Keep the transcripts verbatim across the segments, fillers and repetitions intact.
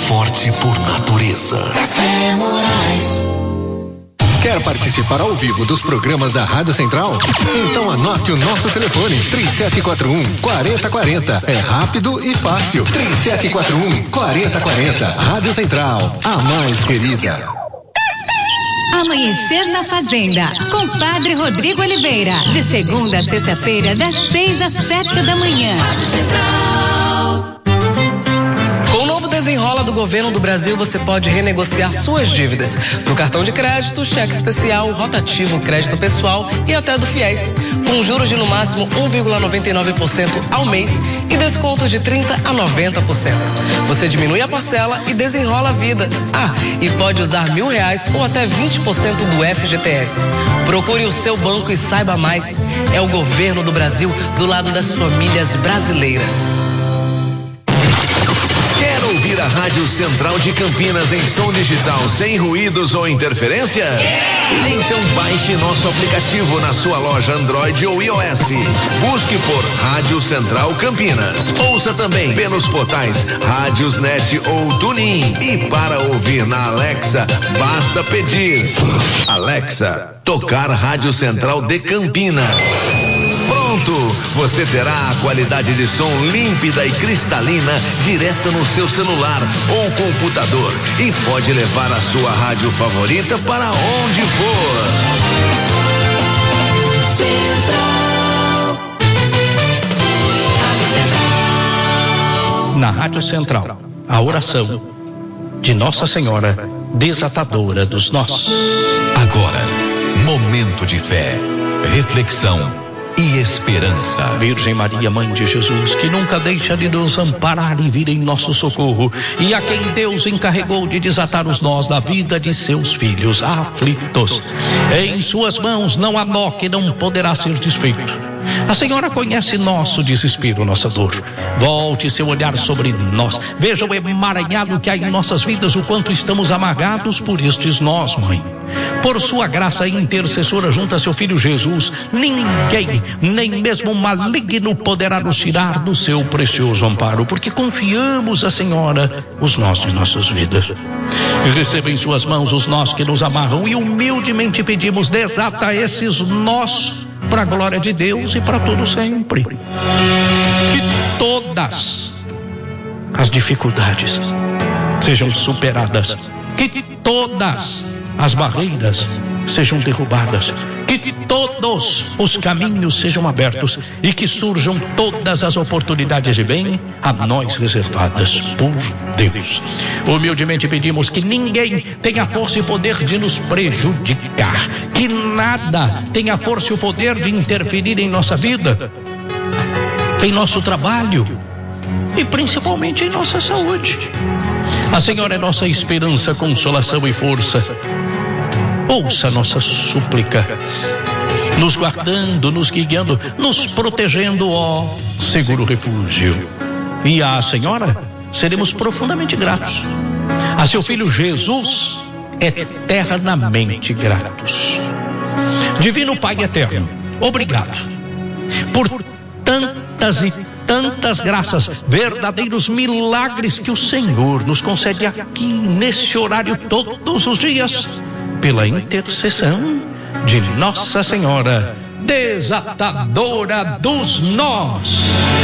forte por natureza. Café Moraes. Quer participar ao vivo dos programas da Rádio Central? Então anote o nosso telefone, três sete quatro um, quatro zero quatro zero. É rápido e fácil. três sete quatro um, quatro zero quatro zero. Rádio Central, a mais querida. Amanhecer na Fazenda, com Padre Rodrigo Oliveira. De segunda a sexta-feira, das seis às sete da manhã. Rádio Central. Desenrola do Governo do Brasil, você pode renegociar suas dívidas do cartão de crédito, cheque especial, rotativo, crédito pessoal e até do FIES, com juros de no máximo um vírgula noventa e nove por cento ao mês e desconto de trinta a noventa por cento. Você diminui a parcela e desenrola a vida. Ah, e pode usar mil reais ou até vinte por cento do F G T S. Procure o seu banco e saiba mais. É o Governo do Brasil do lado das famílias brasileiras. Ouvir a Rádio Central de Campinas em som digital sem ruídos ou interferências? Então baixe nosso aplicativo na sua loja Android ou iOS. Busque por Rádio Central Campinas. Ouça também pelos portais Rádiosnet ou TuneIn. E para ouvir na Alexa, basta pedir: Alexa, tocar Rádio Central de Campinas. Pronto! Você terá a qualidade de som límpida e cristalina direto no seu celular ou computador e pode levar a sua rádio favorita para onde for. Central. Na Rádio Central, a oração de Nossa Senhora, desatadora dos nós. Agora, momento de fé, reflexão e esperança. Virgem Maria, Mãe de Jesus, que nunca deixa de nos amparar e vir em nosso socorro, e a quem Deus encarregou de desatar os nós da vida de seus filhos aflitos. Em suas mãos não há nó que não poderá ser desfeito. A Senhora conhece nosso desespero, nossa dor. Volte seu olhar sobre nós. Veja o emaranhado que há em nossas vidas, o quanto estamos amargados por estes nós, Mãe. Por sua graça intercessora junto a seu Filho Jesus, ninguém, nem mesmo o maligno, poderá nos tirar do seu precioso amparo, porque confiamos à Senhora os nós de nossas vidas. Receba em suas mãos os nós que nos amarram e humildemente pedimos: desata esses nós para a glória de Deus e para todo sempre. Que todas as dificuldades sejam superadas, que todas as barreiras sejam derrubadas, que todos os caminhos sejam abertos e que surjam todas as oportunidades de bem a nós reservadas por Deus. Humildemente pedimos que ninguém tenha força e poder de nos prejudicar, que nada tenha força e o poder de interferir em nossa vida, em nosso trabalho e principalmente em nossa saúde. A Senhora é nossa esperança, consolação e força. Ouça nossa súplica, nos guardando, nos guiando, nos protegendo, ó seguro refúgio. E à Senhora seremos profundamente gratos. A seu Filho Jesus, eternamente gratos. Divino Pai eterno, obrigado por tantas e tantas graças, verdadeiros milagres que o Senhor nos concede aqui nesse horário todos os dias, pela intercessão de Nossa Senhora, desatadora dos nós.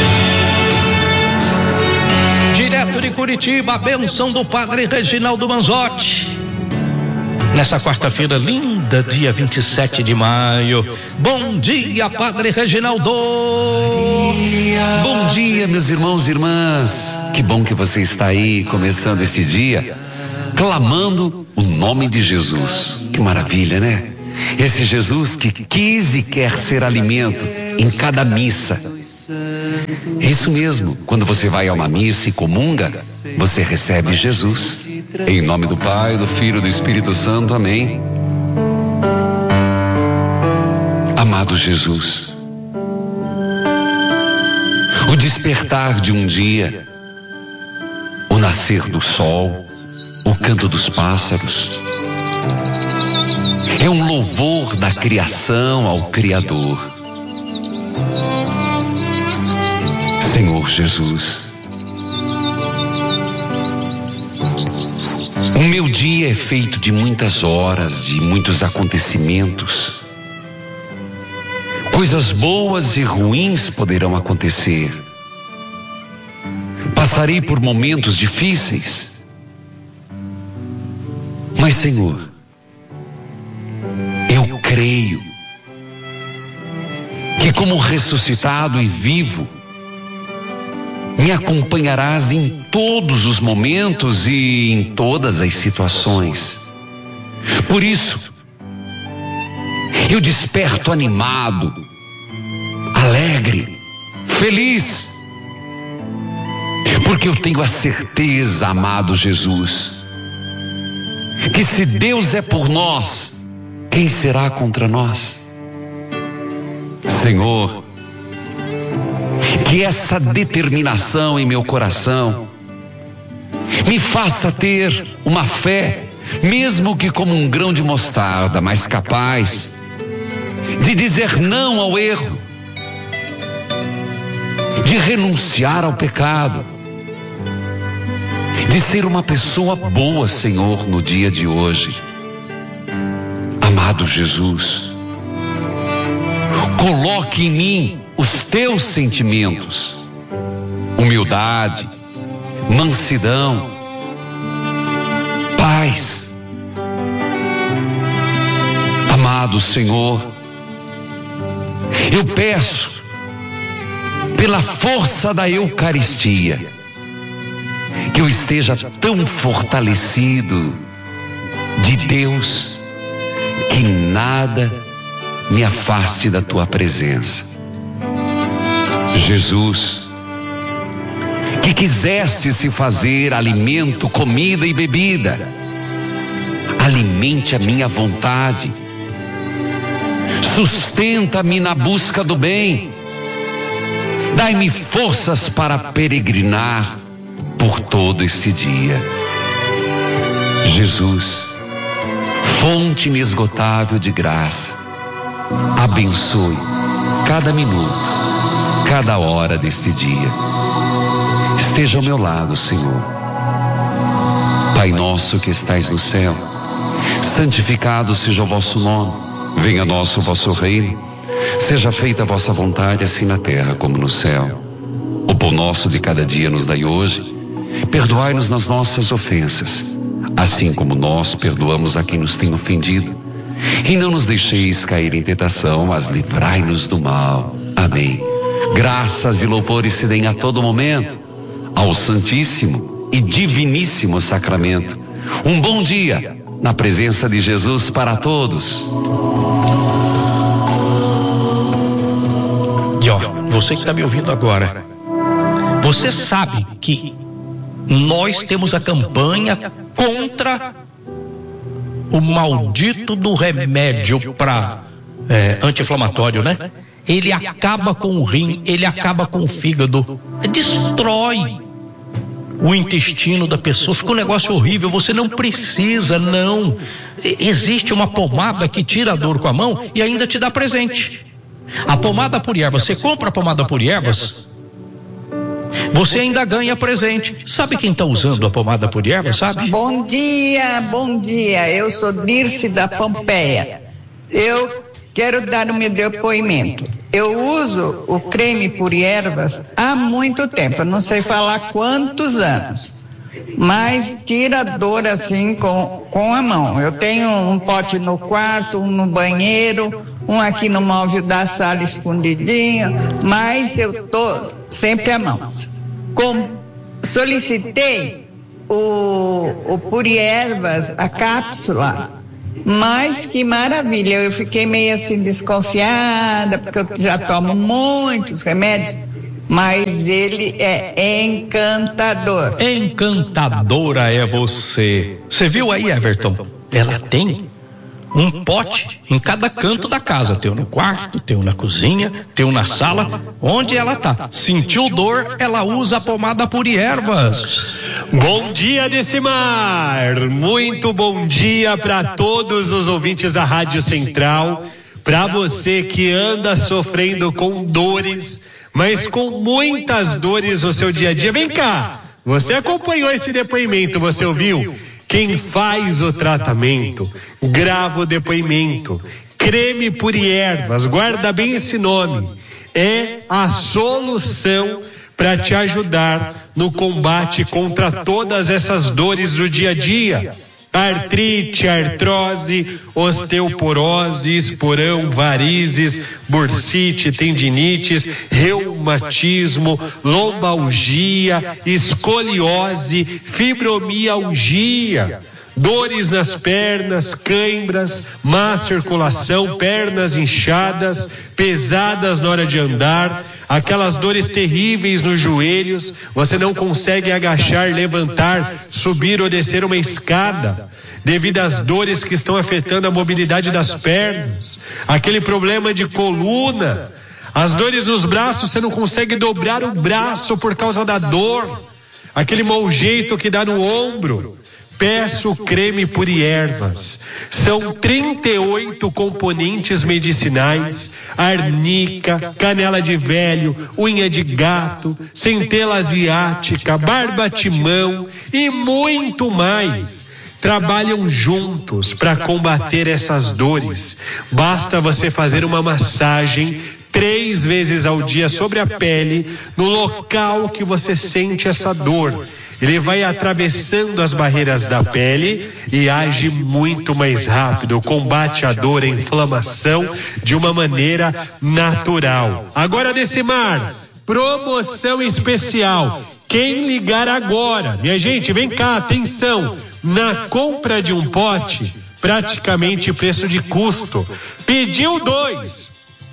Direto de Curitiba, a bênção do Padre Reginaldo Manzotti. Nessa quarta-feira linda, dia vinte e sete de maio. Bom dia, Padre Reginaldo. Maria. Bom dia, meus irmãos e irmãs. Que bom que você está aí, começando esse dia, clamando o nome de Jesus. Que maravilha, né? Esse Jesus que quis e quer ser alimento em cada missa. É isso mesmo, quando você vai a uma missa e comunga, você recebe Jesus. Em nome do Pai, do Filho e do Espírito Santo, amém. Amado Jesus, o despertar de um dia, o nascer do sol, o canto dos pássaros, é um louvor da criação ao Criador. Senhor Jesus, O meu dia é feito de muitas horas, de muitos acontecimentos. Coisas boas e ruins poderão acontecer. Passarei por momentos difíceis. Mas, Senhor, eu creio que, como ressuscitado e vivo, me acompanharás em todos os momentos e em todas as situações. Por isso, eu desperto animado, alegre, feliz, porque eu tenho a certeza, amado Jesus, que se Deus é por nós, quem será contra nós? Senhor, que essa determinação em meu coração me faça ter uma fé, mesmo que como um grão de mostarda, mas capaz de dizer não ao erro, de renunciar ao pecado, de ser uma pessoa boa, Senhor, no dia de hoje. Amado Jesus, coloque em mim os teus sentimentos, humildade, mansidão, paz. Amado Senhor, eu peço, pela força da Eucaristia, que eu esteja tão fortalecido de Deus, que nada me afaste da tua presença. Jesus, que quiseste se fazer alimento, comida e bebida, alimente a minha vontade, sustenta-me na busca do bem, dai-me forças para peregrinar por todo esse dia. Jesus, fonte inesgotável de graça, abençoe cada minuto, cada hora deste dia. Esteja ao meu lado, Senhor. Pai nosso que estais no céu, santificado seja o vosso nome. Venha a nós o vosso reino. Seja feita a vossa vontade, assim na terra como no céu. O pão nosso de cada dia nos dai hoje. Perdoai-nos nas nossas ofensas, assim como nós perdoamos a quem nos tem ofendido. E não nos deixeis cair em tentação, mas livrai-nos do mal. Amém. Graças e louvores se deem a todo momento ao Santíssimo e Diviníssimo Sacramento. Um bom dia na presença de Jesus para todos. E ó, você que está me ouvindo agora, você sabe que nós temos a campanha contra o maldito do remédio para é, anti-inflamatório, né? Ele acaba com o rim, ele acaba com o fígado, destrói o intestino da pessoa, fica um negócio horrível. Você não precisa, não. Existe uma pomada que tira a dor com a mão e ainda te dá presente. A pomada por ervas, você compra a pomada por ervas, você ainda ganha presente. Sabe quem está usando a pomada por ervas, sabe? Bom dia, bom dia. Eu sou Dirce da Pompeia. Eu quero dar o meu depoimento. Eu uso o creme por ervas há muito tempo, eu não sei falar quantos anos, mas tira dor assim com, com a mão. Eu tenho um pote no quarto, um no banheiro, um aqui no móvel da sala escondidinho, mas eu tô sempre à mão. Com, solicitei o, o por ervas, a cápsula. Mas que maravilha, eu fiquei meio assim desconfiada, porque eu já tomo muitos remédios, mas ele é encantador. Encantadora é você. Você viu aí, Everton? Ela tem um pote em cada canto da casa. Tem um no quarto, tem um na cozinha, tem um na sala. Onde ela tá? Sentiu dor, ela usa a pomada por ervas. Bom dia, Decimar! Muito bom dia para todos os ouvintes da Rádio Central. Para você que anda sofrendo com dores, mas com muitas dores no seu dia a dia. Vem cá, você acompanhou esse depoimento, você ouviu? Quem faz o tratamento, grava o depoimento. Creme Puri Ervas, guarda bem esse nome. É a solução para te ajudar no combate contra todas essas dores do dia a dia. Artrite, artrose, osteoporose, esporão, varizes, bursite, tendinites, reumatismo, lombalgia, escoliose, fibromialgia. Dores nas pernas, cãibras, má circulação, pernas inchadas, pesadas na hora de andar, aquelas dores terríveis nos joelhos, você não consegue agachar, levantar, subir ou descer uma escada, devido às dores que estão afetando a mobilidade das pernas, aquele problema de coluna, as dores nos braços, você não consegue dobrar o braço por causa da dor, aquele mau jeito que dá no ombro. Peço Creme Puri Ervas. São trinta e oito componentes medicinais: arnica, canela de velho, unha de gato, centela asiática, barbatimão e muito mais. Trabalham juntos para combater essas dores. Basta você fazer uma massagem três vezes ao dia sobre a pele, no local que você sente essa dor. Ele vai atravessando as barreiras da pele e age muito mais rápido, combate a dor, a inflamação de uma maneira natural. Agora, Decimar, promoção especial. Quem ligar agora, minha gente, vem cá, atenção, na compra de um pote, praticamente preço de custo. Pediu dois.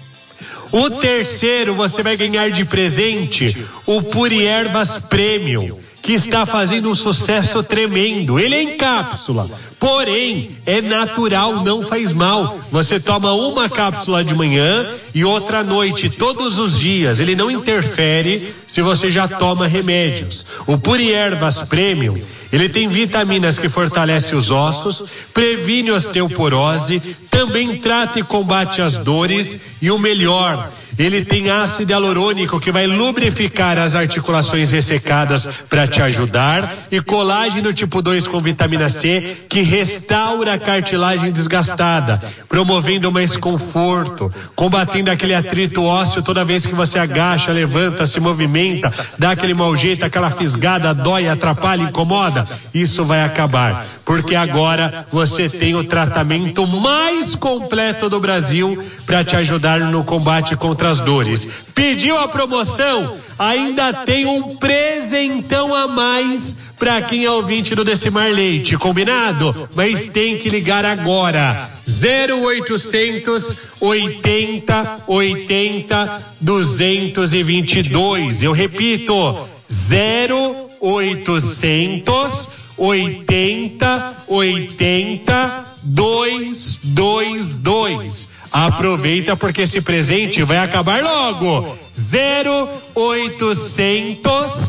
O terceiro você vai ganhar de presente o Puri Ervas Premium, que está fazendo um sucesso tremendo. Ele é em cápsula, porém é natural, não faz mal. Você toma uma cápsula de manhã e outra à noite, todos os dias. Ele não interfere se você já toma remédios. O Puri Ervas Premium, ele tem vitaminas que fortalecem os ossos, previne osteoporose, também trata e combate as dores e o melhor, ele tem ácido hialurônico que vai lubrificar as articulações ressecadas para te ajudar, e colágeno tipo dois com vitamina C que restaura a cartilagem desgastada, promovendo mais conforto, combatendo aquele atrito ósseo toda vez que você agacha, levanta, se movimenta, dá aquele mau jeito, aquela fisgada, dói, atrapalha, incomoda. Isso vai acabar, porque agora você tem o tratamento mais completo do Brasil para te ajudar no combate contra as dores. Pediu a promoção? Ainda tem um presentão a mais para quem é ouvinte do Decimar Leite, combinado? Mas tem que ligar agora. zero oitocentos oitenta oitenta duzentos e vinte e dois. Eu repito, zero oitocentos oitenta oitenta duzentos e vinte e dois. Aproveita porque esse presente vai acabar logo. zero oitocentos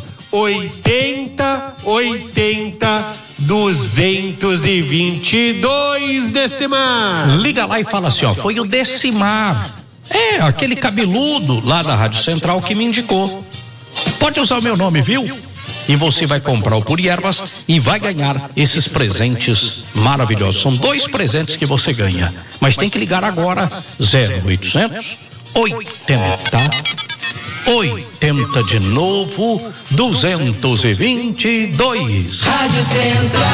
oitenta oitenta duzentos e vinte e dois. Decimar. Liga lá e fala assim, ó, foi o Decimar. É, aquele cabeludo lá da Rádio Central que me indicou. Pode usar o meu nome, viu? E você vai comprar o Puri Ervas e vai ganhar esses presentes maravilhosos. São dois presentes que você ganha. Mas tem que ligar agora. zero oitocentos oitenta oitenta de novo duzentos e vinte e dois. Rádio Central.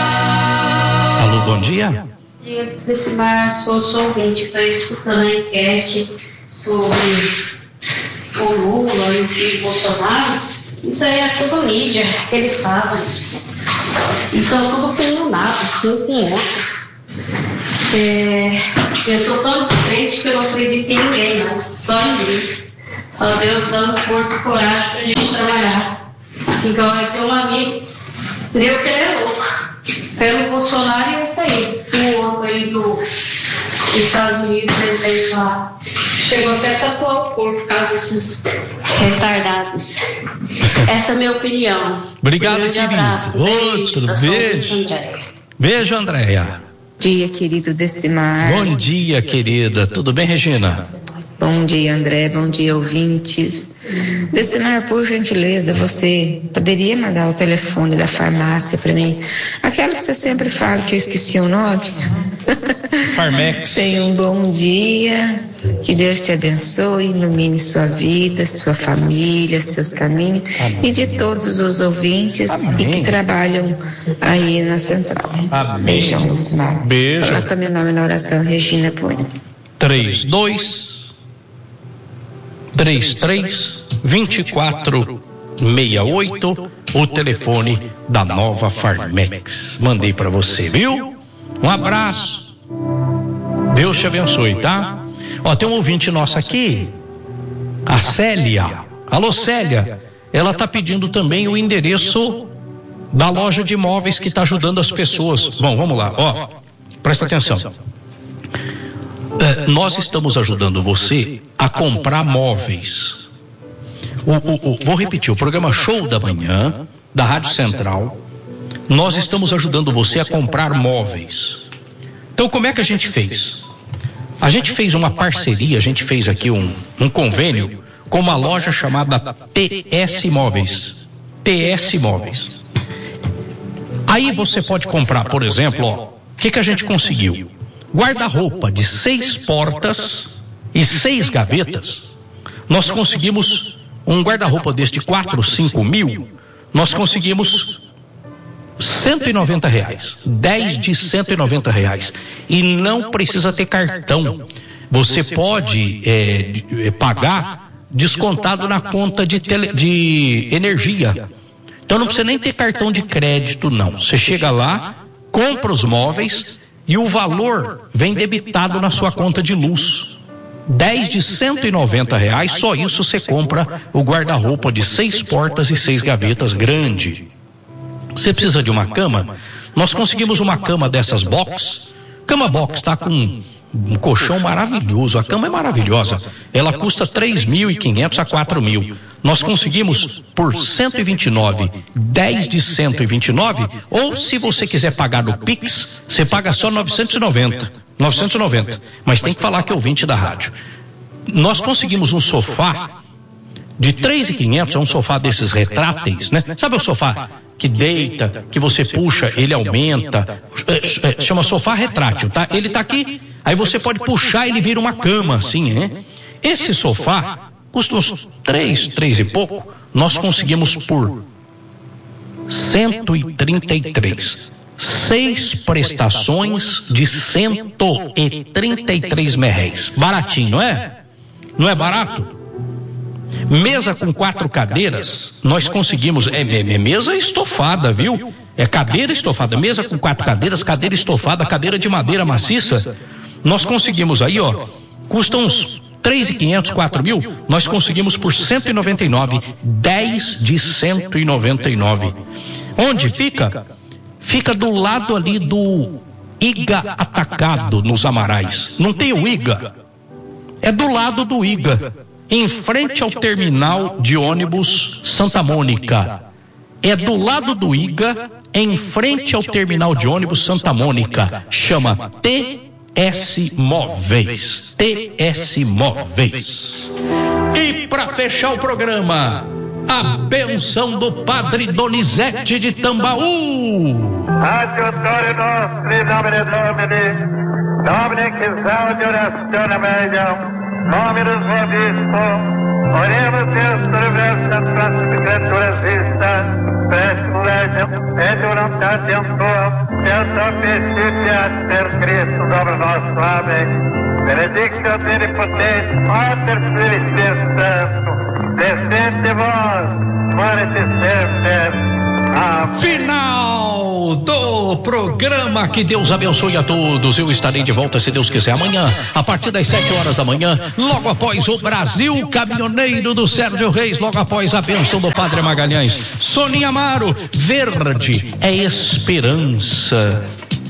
Alô, bom dia. Bom dia, Decimar, sou, sou ouvinte, estou escutando a enquete sobre o Lula e o filho Bolsonaro. Isso aí é tudo mídia, que eles sabem. Isso é tudo comunado, um com o outro. É, eu sou tão descrente que eu não acredito em ninguém mais, só em Deus. Só Deus dando força e coragem pra gente trabalhar. Igual eu tenho um amigo, deu que ele é louco. Pelo Bolsonaro e isso aí. O outro aí do, dos Estados Unidos, presidente lá, chegou até a tatuar o corpo por causa desses retardados. Essa é a minha opinião. Obrigado, um grande querido. abraço. Outro beijo. Beijo, Andréia. Bom dia, querido Decimar. Bom dia, querida. Tudo bem, Regina? Bom dia, André. Bom dia, ouvintes. Decimar, por gentileza, você poderia mandar o telefone da farmácia para mim? Aquela que você sempre fala que eu esqueci o nome. Farmex. Tenha um bom dia. Que Deus te abençoe, ilumine sua vida, sua família, seus caminhos. Amém. E de todos os ouvintes. Amém. E que trabalham aí na central. Amém. Beijão, Decimar. Beijo. Coloca meu nome na oração, Regina Punha. três dois três três dois quatro seis oito, o telefone da Nova Farmex. Mandei para você, viu? Um abraço. Deus te abençoe, tá? Ó, tem um ouvinte nosso aqui, a Célia. Alô, Célia. Ela tá pedindo também o endereço da loja de imóveis que tá ajudando as pessoas. Bom, vamos lá, ó. Presta atenção. É, nós estamos ajudando você a comprar móveis. O, o, o, vou repetir, o programa Show da Manhã, da Rádio Central, nós estamos ajudando você a comprar móveis. Então, como é que a gente fez? A gente fez uma parceria, a gente fez aqui um, um convênio com uma loja chamada T S Móveis. T S Móveis. Aí você pode comprar, por exemplo, ó, o que, que a gente conseguiu? Guarda-roupa de seis portas e seis gavetas. Nós conseguimos um guarda-roupa deste quatro, cinco mil. Nós conseguimos cento e noventa reais. dez de cento e noventa reais. E não precisa ter cartão. Você pode é, pagar descontado na conta de, tele, de energia. Então não precisa nem ter cartão de crédito, não. Você chega lá, compra os móveis e o valor vem debitado na sua conta de luz. dez de cento e noventa reais, só isso você compra o guarda-roupa de seis portas e seis gavetas grande. Você precisa de uma cama? Nós conseguimos uma cama dessas box. Cama box está com um colchão maravilhoso, a cama é maravilhosa. Ela custa três mil e quinhentos a quatro mil. Nós conseguimos por cento e vinte e nove, dez de cento e vinte e nove, ou se você quiser pagar no Pix, você paga só novecentos e noventa. novecentos e noventa. Mas tem que falar que é ouvinte da rádio. Nós conseguimos um sofá de três mil e quinhentos, é um sofá desses retráteis, né? Sabe o sofá que deita, que você puxa, ele aumenta, é, é, chama sofá retrátil, tá? Ele tá aqui, aí você pode puxar, ele vira uma cama, assim, né? Esse sofá custa uns três, três e pouco, nós conseguimos por cento e trinta e três. Seis prestações de cento e trinta e três merréis. Baratinho, não é? Não é barato? Mesa com quatro cadeiras, nós conseguimos, é, é, é mesa estofada, viu? É cadeira estofada, mesa com quatro cadeiras, cadeira estofada, cadeira de madeira maciça. Nós conseguimos aí, ó, custa uns três mil e quinhentos, quatro mil, nós conseguimos por cento e noventa e nove, dez de cento e noventa e nove. Onde fica? Fica do lado ali do Iga Atacado, nos Amarais. Não tem o Iga? É do lado do Iga, em frente ao terminal de ônibus Santa Mônica. É do lado do Iga, em frente ao terminal de ônibus Santa Mônica. Chama T S Móveis. T S Móveis. E para fechar o programa, a benção do Padre Donizete de Tambaú. Adiutore nostri, nomine Domini, Domine que exaudi orazione medium, Nominus vobisco, oremos Deus por versa transas criaturas vistas, prestum legem, et voluntatem tuam, et officitia per Cristo sobre nosso. Amém. Benedictio Omnipotens, Pater Filii Santo, descende vós, manete sempre. Final do programa, que Deus abençoe a todos. Eu estarei de volta, se Deus quiser, amanhã, a partir das sete horas da manhã, logo após o Brasil Caminhoneiro do Sérgio Reis, logo após a bênção do Padre Magalhães. Soninha Amaro, verde é esperança.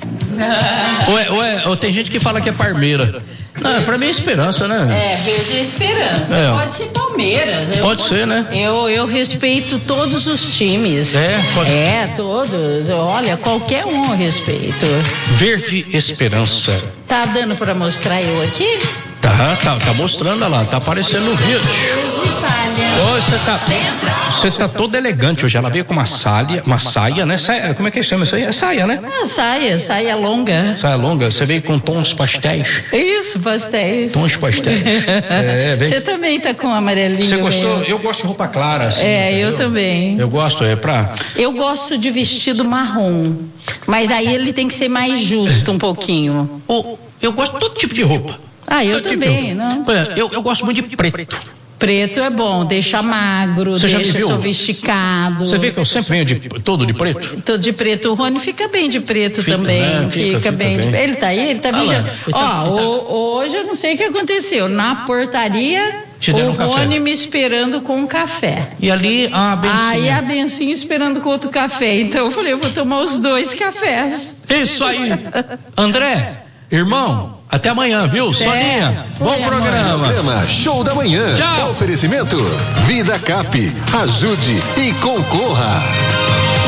Ué, ué, ou tem gente que fala que é Parmeira. Não, pra mim é esperança, né? É, verde é esperança. É. Pode ser Palmeiras. Eu pode ser, né? Eu, eu respeito todos os times. É, pode ser. É, todos. Olha, qualquer um eu respeito. Verde esperança. Tá dando pra mostrar eu aqui? Tá, tá, tá mostrando lá, tá aparecendo no vídeo. Você tá, você tá todo elegante hoje. Ela veio com uma saia, uma saia, né? Saia, como é que chama isso aí? É saia, né? Ah, saia, saia longa. Saia longa. Você veio com tons pastéis. Isso, pastéis. Tons pastéis. É, vem... Você também tá com amarelinho. Você gostou? Mesmo. Eu gosto de roupa clara, assim. É, entendeu? eu também. Eu gosto, é pra... Eu gosto de vestido marrom, mas aí ele tem que ser mais justo um pouquinho. Oh, eu gosto de todo tipo de roupa. Ah, eu todo também, tipo não? Eu, eu gosto muito de preto. Preto é bom, deixa magro, Você deixa sofisticado. Você vê que eu sempre venho de, todo de preto? Todo de preto. O Rony fica bem de preto fica, também. Né? Fica, fica, fica bem. bem. De... Ele tá aí? Ele tá ah, vigiando. Ele Ó, tá, ele o, hoje eu não sei o que aconteceu. Na portaria, o Rony me esperando com um café. E ali a Bencinha. Aí a Bencinha esperando com outro café. Então eu falei, eu vou tomar os dois cafés. Isso aí. André, irmão. Até amanhã, viu? É. Soninha, bom Foi programa. programa Show da Manhã. Tchau. Oferecimento Vida Cap. Ajude e concorra.